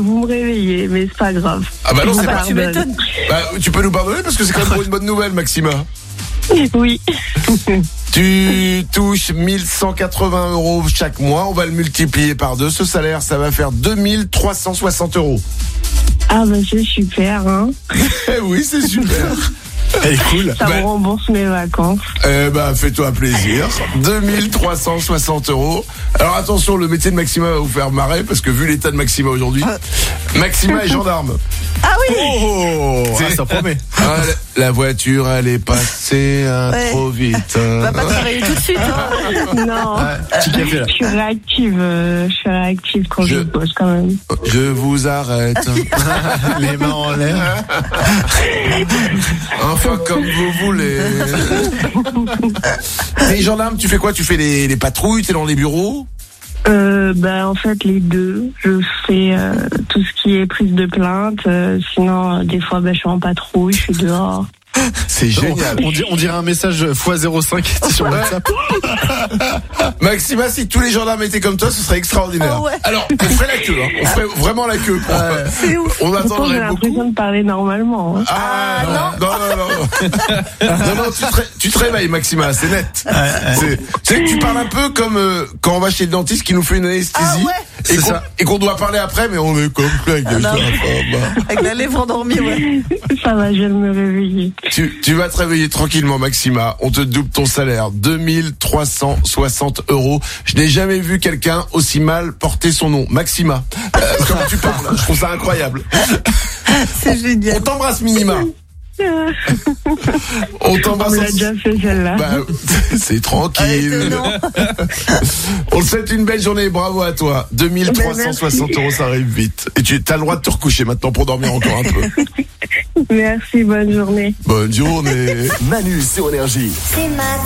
vous me réveillez, mais c'est pas grave. Ah bah non, c'est pas. pas. Tu m'étonnes. Bah, tu peux nous pardonner parce que c'est quand même pour une bonne nouvelle, Maxima. Oui. Tu touches 1180 € chaque mois. On va le multiplier par 2. Ce salaire, ça va faire 2360 €. Ah bah c'est super, hein. Eh oui, c'est super. Elle est cool. Ça me rembourse mes vacances. Eh ben, fais-toi plaisir. 2360 €. Alors attention, le métier de Maxima va vous faire marrer parce que vu l'état de Maxima aujourd'hui, Maxima est gendarme. Ah oui. Oh, ça promet. Ah, la voiture, elle est passée trop vite. On va pas travailler tout de suite. Hein. Non. Petit café là. Je suis réactive quand je bosse quand même. Je vous arrête. Les mains en l'air. Enfin, comme vous voulez. T'es gendarme, tu fais quoi? Tu fais les patrouilles? T'es dans les bureaux? En fait les deux. Je fais tout ce qui est prise de plainte. Sinon des fois je suis en patrouille, je suis dehors. C'est génial. On dirait un message x05 sur WhatsApp. Maxima, si tous les gendarmes étaient comme toi, ce serait extraordinaire. Ah ouais. Alors, on ferait la queue, hein. On ferait vraiment la queue. C'est ouf. On Pourtant, j'ai attendrait beaucoup. l'impression de parler normalement. Hein. Ah non, tu te réveilles, Maxima, c'est net. Tu sais que tu parles un peu comme quand on va chez le dentiste qui nous fait une anesthésie. Ah ouais. Et qu'on doit parler après, mais on est comme avec Avec la lèvre endormie, ouais. Ça va, je vais me réveiller. Tu vas te réveiller tranquillement, Maxima. On te double ton salaire, 2360 €. Je n'ai jamais vu quelqu'un aussi mal porter son nom, Maxima. Comme tu parles, je trouve ça incroyable. C'est génial. On t'embrasse, Minima. On t'embrasse. On me l'a déjà fait celle-là. C'est tranquille. On te souhaite une belle journée. Bravo à toi. 2360 €, ça arrive vite. Et tu as le droit de te recoucher maintenant pour dormir encore un peu. Merci, bonne journée. Bonne journée. Manu sur Énergie. C'est ma